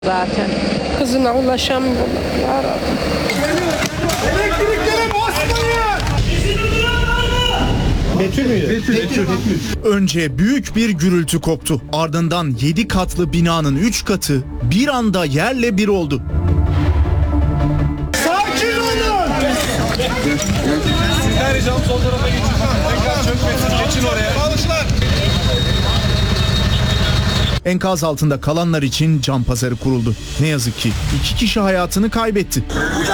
Zaten kızına ulaşamıyorlar ya Rabbi. Elektriklere basmayın! Betül. Önce büyük bir gürültü koptu. Ardından 7 katlı binanın 3 katı bir anda yerle bir oldu. Sakin olun! Sizden ricam sol tarafa geçin. Tekrar çökmesin. Geçin oraya. Alışlar. Enkaz altında kalanlar için can pazarı kuruldu. Ne yazık ki 2 kişi hayatını kaybetti.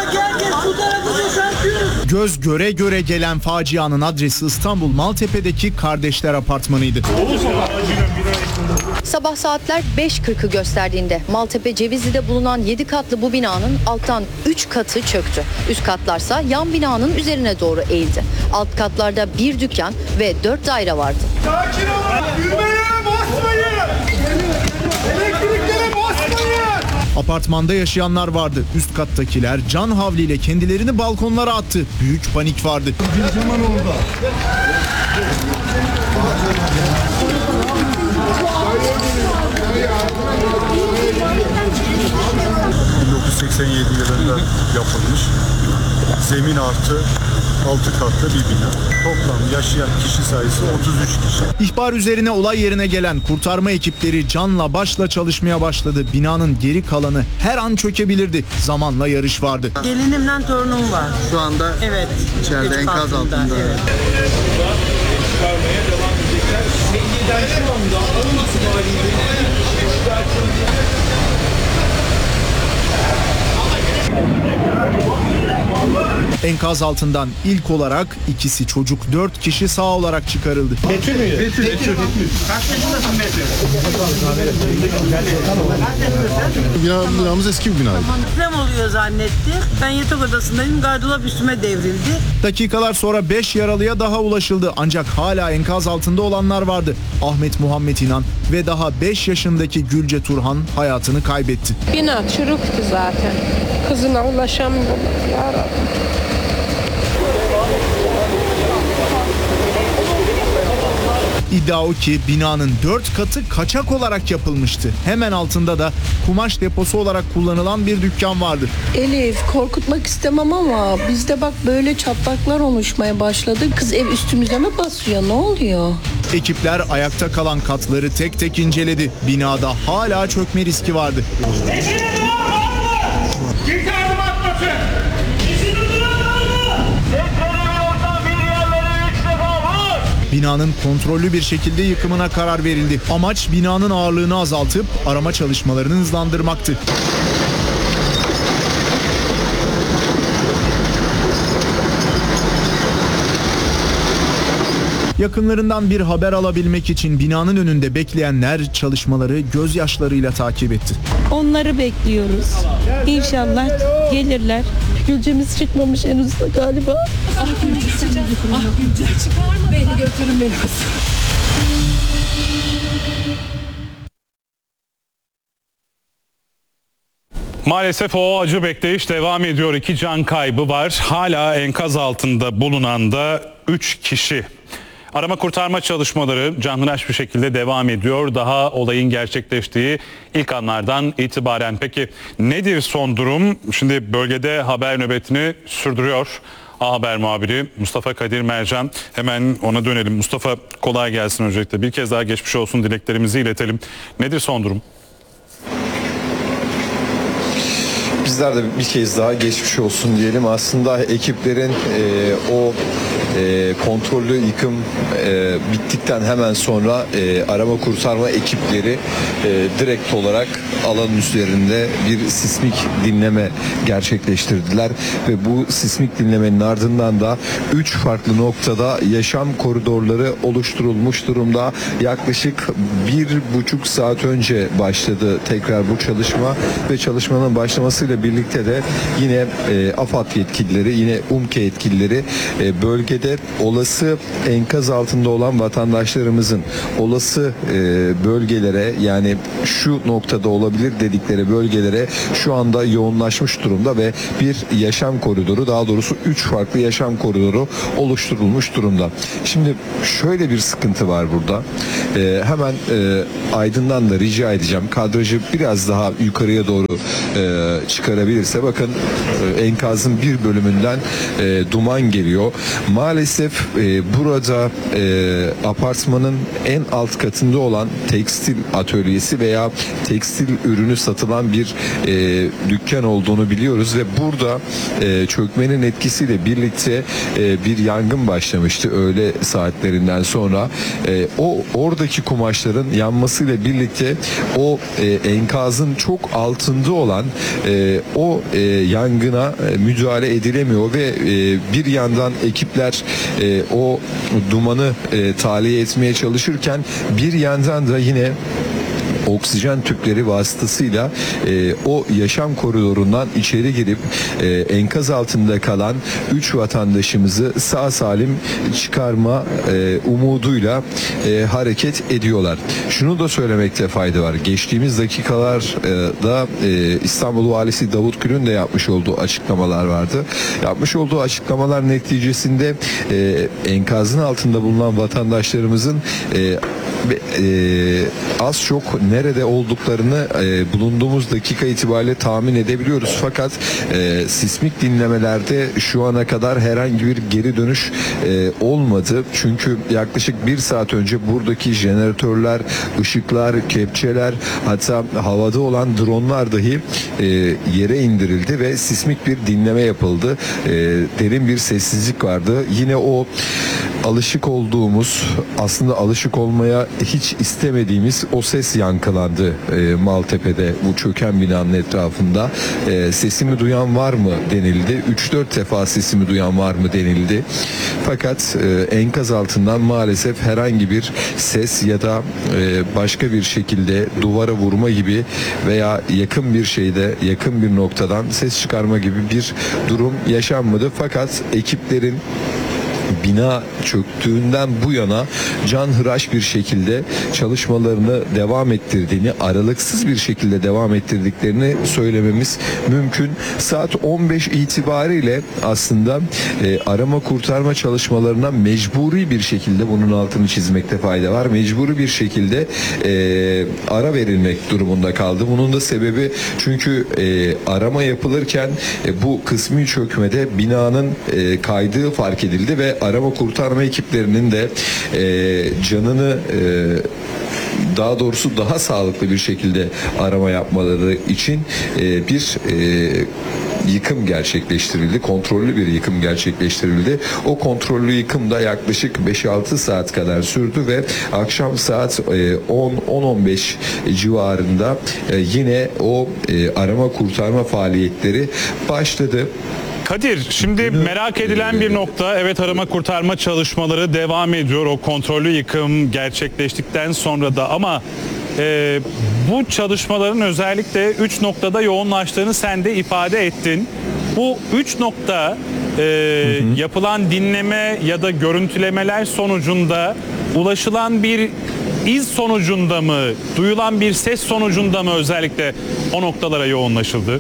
Göz göre göre gelen facianın adresi İstanbul Maltepe'deki Kardeşler Apartmanı'ydı. Sabah saatler 5.40'ı gösterdiğinde Maltepe Cevizli'de bulunan 7 katlı bu binanın alttan 3 katı çöktü. Üst katlarsa yan binanın üzerine doğru eğildi. Alt katlarda bir dükkan ve 4 daire vardı. Sakin olun! Gülmeye basmayın! Elektriklere basmayın! Apartmanda yaşayanlar vardı. Üst kattakiler can havliyle kendilerini balkonlara attı. Büyük panik vardı. Bir zaman oldu. 1987 yılında yapılmış. Zemin artı 6 katlı bir bina. Toplam yaşayan kişi sayısı 33 kişi. İhbar üzerine olay yerine gelen kurtarma ekipleri canla başla çalışmaya başladı. Binanın geri kalanı her an çökebilirdi. Zamanla yarış vardı. Gelinimle torunum var. Şu anda Evet. içeride üst enkaz altında. Evet. Enkaz altından ilk olarak ikisi çocuk 4 kişi sağ olarak çıkarıldı. Betül. Binamız eski bir binaydı. Deprem oluyor zannetti. Ben yatak odasındayım. Gardırop üstüme devrildi. Dakikalar sonra 5 yaralıya daha ulaşıldı. Ancak hala enkaz altında olanlar vardı. Ahmet Muhammed İnan ve daha 5 yaşındaki Gülce Turhan hayatını kaybetti. Bina çürüktü zaten. Kızına ulaşamıyorlar ya Rabbi. İddia o ki binanın 4 katı kaçak olarak yapılmıştı. Hemen altında da kumaş deposu olarak kullanılan bir dükkan vardı. Elif, korkutmak istemem ama bizde bak böyle çatlaklar oluşmaya başladı. Kız ev üstümüze mi basıyor? Ne oluyor? Ekipler ayakta kalan katları tek tek inceledi. Binada hala çökme riski vardı. Kimse adım atmasın! Binanın kontrollü bir şekilde yıkımına karar verildi. Amaç binanın ağırlığını azaltıp arama çalışmalarını hızlandırmaktı. Yakınlarından bir haber alabilmek için binanın önünde bekleyenler çalışmaları gözyaşlarıyla takip etti. Onları bekliyoruz. İnşallah gelirler. Gülcemiz çıkmamış henüz de galiba. Maalesef o acı bekleyiş devam ediyor. 2 can kaybı var. Hala enkaz altında bulunan da 3 kişi. Arama kurtarma çalışmaları canhıraş bir şekilde devam ediyor. Daha olayın gerçekleştiği ilk anlardan itibaren. Peki nedir son durum? Şimdi bölgede haber nöbetini sürdürüyor. A Haber muhabiri Mustafa Kadir Mercan. Hemen ona dönelim. Mustafa, kolay gelsin öncelikle. Bir kez daha geçmiş olsun dileklerimizi iletelim. Nedir son durum? Bizler de bir kez daha geçmiş olsun diyelim. Aslında ekiplerin o kontrollü yıkım bittikten hemen sonra arama kurtarma ekipleri direkt olarak alanın üzerinde bir sismik dinleme gerçekleştirdiler ve bu sismik dinlemenin ardından da 3 farklı noktada yaşam koridorları oluşturulmuş durumda. Yaklaşık 1,5 saat önce başladı tekrar bu çalışma ve çalışmanın başlamasıyla birlikte de yine AFAD yetkilileri, yine UMKE yetkilileri bölgede birlikte olası enkaz altında olan vatandaşlarımızın olası bölgelere, yani şu noktada olabilir dedikleri bölgelere şu anda yoğunlaşmış durumda ve bir yaşam koridoru, daha doğrusu 3 farklı yaşam koridoru oluşturulmuş durumda. Şimdi şöyle bir sıkıntı var burada. Hemen Aydın'dan da rica edeceğim, kadrajı biraz daha yukarıya doğru çıkarabilirse. Bakın enkazın bir bölümünden duman geliyor. Maalesef burada apartmanın en alt katında olan tekstil atölyesi veya tekstil ürünü satılan bir dükkan olduğunu biliyoruz ve burada çökmenin etkisiyle birlikte bir yangın başlamıştı öğle saatlerinden sonra. Oradaki kumaşların yanmasıyla birlikte o enkazın çok altında olan o yangına müdahale edilemiyor ve bir yandan ekipler o dumanı tahliye etmeye çalışırken bir yandan da yine oksijen tüpleri vasıtasıyla o yaşam koridorundan içeri girip enkaz altında kalan 3 vatandaşımızı sağ salim çıkarma umuduyla hareket ediyorlar. Şunu da söylemekte fayda var. Geçtiğimiz dakikalarda İstanbul Valisi Davut Gül'ün de yapmış olduğu açıklamalar vardı. Yapmış olduğu açıklamalar neticesinde enkazın altında bulunan vatandaşlarımızın az çok nerede olduklarını bulunduğumuz dakika itibariyle tahmin edebiliyoruz. Fakat sismik dinlemelerde şu ana kadar herhangi bir geri dönüş olmadı. Çünkü yaklaşık 1 saat önce buradaki jeneratörler, ışıklar, kepçeler, hatta havada olan dronlar dahi yere indirildi ve sismik bir dinleme yapıldı. Derin bir sessizlik vardı. Yine o alışık olduğumuz, aslında alışık olmaya hiç istemediğimiz o ses yankılandı Maltepe'de, bu çöken binanın etrafında. Sesimi duyan var mı denildi. 3-4 defa sesimi duyan var mı denildi. Fakat enkaz altından maalesef herhangi bir ses ya da başka bir şekilde duvara vurma gibi veya yakın bir şeyde, yakın bir noktadan ses çıkarma gibi bir durum yaşanmadı. Fakat ekiplerin bina çöktüğünden bu yana canhıraş bir şekilde çalışmalarını devam ettirdiğini, aralıksız bir şekilde devam ettirdiklerini söylememiz mümkün. Saat 15 itibariyle aslında arama kurtarma çalışmalarına mecburi bir şekilde, bunun altını çizmekte fayda var, mecburi bir şekilde ara verilmek durumunda kaldı. Bunun da sebebi, çünkü arama yapılırken bu kısmi çökmede binanın kaydığı fark edildi ve arama kurtarma ekiplerinin de canını, daha doğrusu daha sağlıklı bir şekilde arama yapmaları için bir yıkım gerçekleştirildi. Kontrollü bir yıkım gerçekleştirildi. O kontrollü yıkım da yaklaşık 5-6 saat kadar sürdü ve akşam saat 10-15 civarında yine o arama kurtarma faaliyetleri başladı. Kadir, şimdi merak edilen bir nokta, evet, arama kurtarma çalışmaları devam ediyor o kontrollü yıkım gerçekleştikten sonra da, ama bu çalışmaların özellikle 3 noktada yoğunlaştığını sen de ifade ettin. Bu 3 nokta yapılan dinleme ya da görüntülemeler sonucunda ulaşılan bir iz sonucunda mı, duyulan bir ses sonucunda mı özellikle o noktalara yoğunlaşıldı?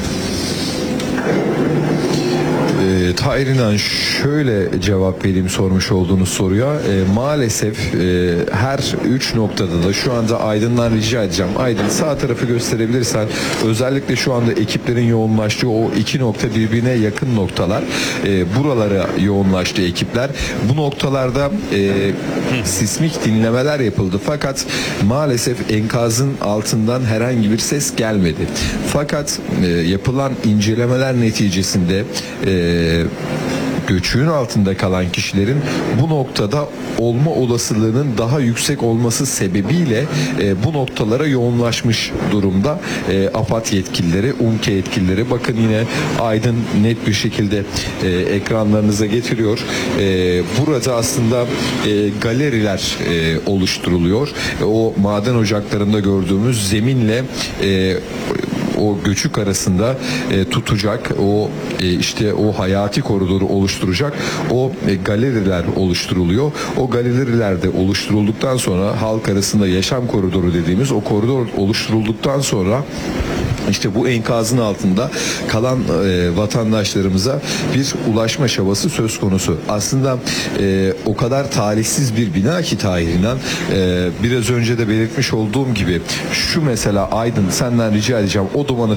Tahir İnan, şöyle cevap vereyim sormuş olduğunuz soruya. Maalesef her 3 noktada da şu anda Aydın'dan rica edeceğim. Aydın, sağ tarafı gösterebilirsen, özellikle şu anda ekiplerin yoğunlaştığı o 2 nokta birbirine yakın noktalar. Buralara yoğunlaştı ekipler. Bu noktalarda sismik dinlemeler yapıldı. Fakat maalesef enkazın altından herhangi bir ses gelmedi. Fakat yapılan incelemeler neticesinde göçüğün altında kalan kişilerin bu noktada olma olasılığının daha yüksek olması sebebiyle bu noktalara yoğunlaşmış durumda AFAD yetkilileri, UMKE yetkilileri. Bakın yine Aydın net bir şekilde ekranlarınıza getiriyor. Burada aslında galeriler oluşturuluyor. O maden ocaklarında gördüğümüz zeminle o göçük arasında tutacak, o işte o hayati koridoru oluşturacak o galeriler oluşturuluyor. O galeriler de oluşturulduktan sonra halk arasında yaşam koridoru dediğimiz o koridor oluşturulduktan sonra İşte bu enkazın altında kalan vatandaşlarımıza bir ulaşma çabası söz konusu. Aslında o kadar talihsiz bir bina ki Tahir İnan, biraz önce de belirtmiş olduğum gibi şu mesela Aydın, senden rica edeceğim o dumanı